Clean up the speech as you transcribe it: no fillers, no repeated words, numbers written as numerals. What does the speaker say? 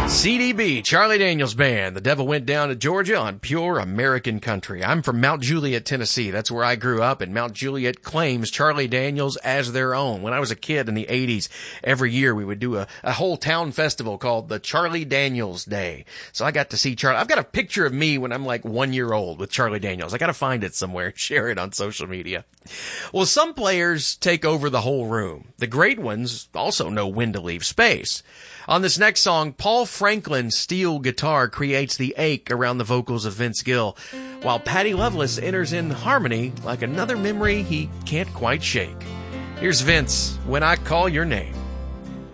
CDB, Charlie Daniels Band. The Devil Went Down to Georgia on pure American country. I'm from Mount Juliet, Tennessee. That's where I grew up, and Mount Juliet claims Charlie Daniels as their own. When I was a kid in the 80s, every year we would do a whole town festival called the Charlie Daniels Day. So I got to see Charlie. I've got a picture of me when I'm like 1 year old with Charlie Daniels. I got to find it somewhere and share it on social media. Well, some players take over the whole room. The great ones also know when to leave space. On this next song, Paul Franklin's steel guitar creates the ache around the vocals of Vince Gill, while Patty Loveless enters in harmony like another memory he can't quite shake. Here's Vince, When I Call Your Name.